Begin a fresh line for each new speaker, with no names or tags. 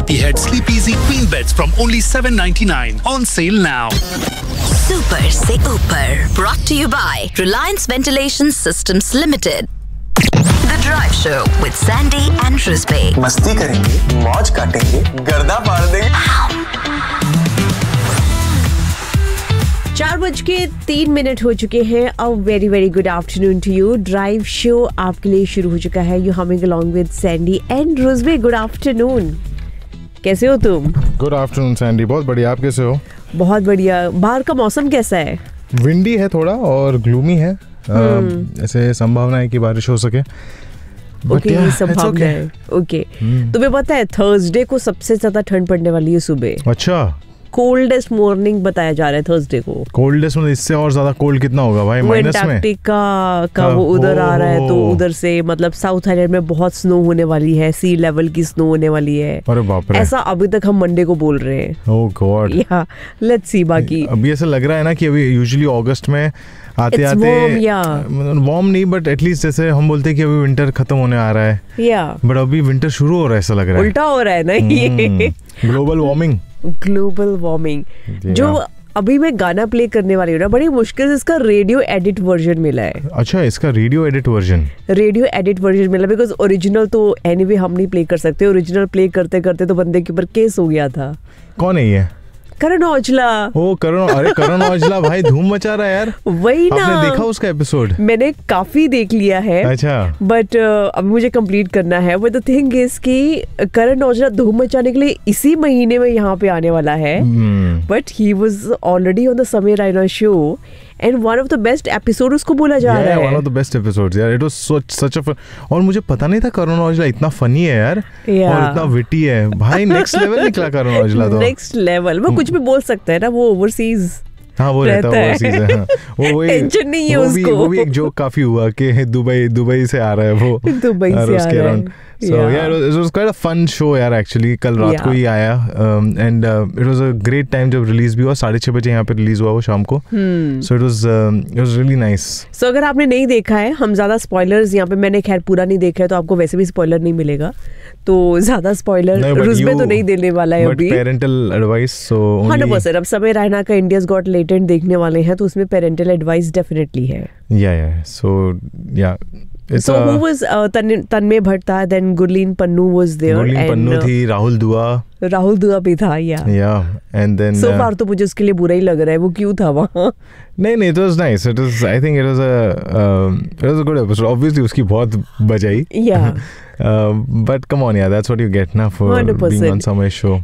Etihad Sleep Easy Queen Beds from only $799. On sale now.
Super से ऊपर brought to you by Reliance Ventilation Systems Limited. The Drive Show with Sandy and Rizbe.
मस्ती करेंगे, मौज काटेंगे, गर्दा पार देंगे।
4:03 हो चुके हैं। A very very good afternoon to you. Drive show आपके लिए शुरू हो चुका है। You humming along with Sandy and Ruzbeh. Good afternoon, कैसे हो तुम?
गुड आफ्टरनून सैंडी, बहुत बढ़िया। आप कैसे हो?
बहुत बढ़िया। बाहर का मौसम कैसा है?
विंडी है थोड़ा और ग्लूमी है। ऐसे संभावना है कि बारिश हो सके।
ओके, संभावना है। ओके, तुम्हें पता है थर्सडे को सबसे ज्यादा ठंड पड़ने वाली है सुबह।
अच्छा,
कोल्डेस्ट मॉर्निंग बताया जा रहा है थर्सडे को।
कोल्डेस्ट मतलब इससे और ज्यादा कोल्ड कितना होगा भाई? माइनस में।
अंटार्कटिका का वो उधर आ रहा है, तो उधर से मतलब साउथ आइलैंड में बहुत स्नो होने वाली है, सी लेवल की स्नो होने वाली है।
अरे बाप रे,
ऐसा अभी तक हम मंडे को बोल रहे हैं।
ओह गॉड।
या लेट्स सी। बाकी
अभी ऐसा लग रहा है ना कि अभी यूजुअली अगस्त में आते वार्म नहीं, बट एटलीस्ट जैसे हम बोलते हैं कि अभी विंटर खत्म होने आ रहा है, बट अभी विंटर शुरू हो रहा है, ऐसा लग रहा है।
उल्टा हो रहा है ना ये। Global warming. जो अभी मैं गाना प्ले करने वाली हूँ ना, बड़ी मुश्किल से इसका रेडियो एडिट वर्जन मिला है।
अच्छा, इसका रेडियो एडिट वर्जन मिला, बिकॉज ओरिजिनल तो एनीवे हम नहीं प्ले कर सकते। ओरिजिनल प्ले करते करते तो बंदे के ऊपर केस हो गया था। कौन है ये?
करण औजला।
अरे करण औजला भाई धूम मचा रहा है यार।
वही ना,
आपने देखा उसका एपिसोड?
मैंने काफी देख लिया है।
अच्छा,
बट अभी मुझे कंप्लीट करना है। बट द थिंग इज कि करण औजला धूम मचाने के लिए इसी महीने में यहाँ पे आने वाला है। But he was already on the समय Raina show and one of the best episode उसको बोला जा रहा है।
One of the best episodes यार। इट वाज सच अ और मुझे पता नहीं था करण औजला इतना फनी है यार, और इतना विटी है भाई। नेक्स्ट लेवल निकला करण औजला तो।
Next level. वो कुछ भी बोल सकता है ना, वो ओवरसीज।
हाँ, वो रहता है ओवरसीज है। हाँ, वो
टेंशन नहीं है उसको।
वो भी एक जोक काफी हुआ कि दुबई से आ रहा है वो।
दुबई से आ रहा है।
So yeah, it was quite a fun show यार एक्चुअली। कल रात को ही आया and it was a great time जब रिलीज भी हुआ। 6:30 बजे यहाँ पे रिलीज हुआ वो शाम को। So it was really nice.
So अगर आपने नहीं देखा है, हम ज्यादा स्पॉयलर्स यहाँ पे, मैंने खैर पूरा नहीं देखा है तो आपको वैसे भी स्पॉइलर नहीं मिलेगा, तो ज्यादा स्पॉइलर रुज़बे तो नहीं देने वाला है अभी।
Parental advice, so
100%। अब समय रैना का इंडियाज गॉट टैलेंट देखने वाले हैं तो उसमें पेरेंटल एडवाइस डेफिनेटली है।
So yeah.
So who was तन्मय भट्ट था, then Gurleen Pannu was there,
Gurleen Pannu थी, राहुल दुआ भी था। And then
so far तो मुझे उसके लिए बुरा ही लग रहा है, वो क्यों था वहाँ?
नहीं, it was nice. I think it was a good episode. Obviously उसकी बहुत बजाई। But come on, yeah, that's what you get now for 100%. Being on Samay show.